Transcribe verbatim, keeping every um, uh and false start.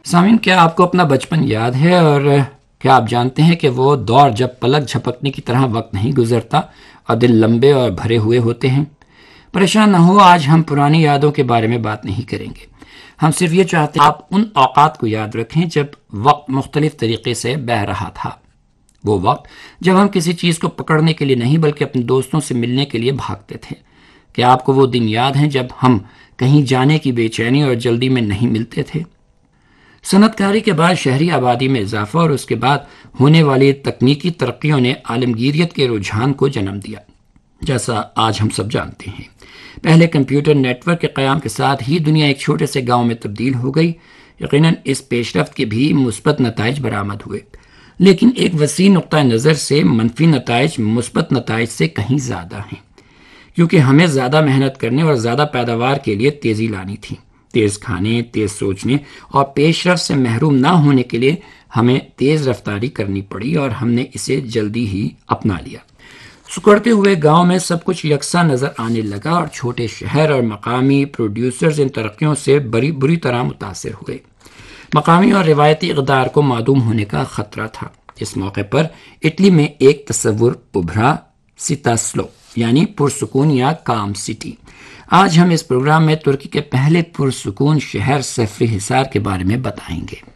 سامعین، کیا آپ کو اپنا بچپن یاد ہے؟ اور کیا آپ جانتے ہیں کہ وہ دور جب پلک جھپکنے کی طرح وقت نہیں گزرتا اور دل لمبے اور بھرے ہوئے ہوتے ہیں؟ پریشان نہ ہو، آج ہم پرانی یادوں کے بارے میں بات نہیں کریں گے۔ ہم صرف یہ چاہتے ہیں آپ ان اوقات کو یاد رکھیں جب وقت مختلف طریقے سے بہہ رہا تھا۔ وہ وقت جب ہم کسی چیز کو پکڑنے کے لیے نہیں بلکہ اپنے دوستوں سے ملنے کے لیے بھاگتے تھے۔ کیا آپ کو وہ دن یاد ہیں جب ہم کہیں جانے کی بے چینی اور جلدی میں نہیں ملتے تھے؟ صنعت کاری کے بعد شہری آبادی میں اضافہ اور اس کے بعد ہونے والی تکنیکی ترقیوں نے عالمگیریت کے رجحان کو جنم دیا، جیسا آج ہم سب جانتے ہیں۔ پہلے کمپیوٹر نیٹ ورک کے قیام کے ساتھ ہی دنیا ایک چھوٹے سے گاؤں میں تبدیل ہو گئی۔ یقیناً اس پیش رفت کے بھی مثبت نتائج برآمد ہوئے، لیکن ایک وسیع نقطہ نظر سے منفی نتائج مثبت نتائج سے کہیں زیادہ ہیں، کیونکہ ہمیں زیادہ محنت کرنے اور زیادہ پیداوار کے لیے تیزی لانی تھی۔ تیز کھانے، تیز سوچنے اور پیش رفت سے محروم نہ ہونے کے لیے ہمیں تیز رفتاری کرنی پڑی اور ہم نے اسے جلدی ہی اپنا لیا۔ سکڑتے ہوئے گاؤں میں سب کچھ یکساں نظر آنے لگا اور چھوٹے شہر اور مقامی پروڈیوسرز ان ترقیوں سے بڑی بری طرح متاثر ہوئے۔ مقامی اور روایتی اقدار کو معدوم ہونے کا خطرہ تھا۔ اس موقع پر اٹلی میں ایک تصور ابھرا، سیتاسلو یعنی پرسکون یا کام سٹی۔ آج ہم اس پروگرام میں ترکی کے پہلے پرسکون شہر صفر حصار کے بارے میں بتائیں گے۔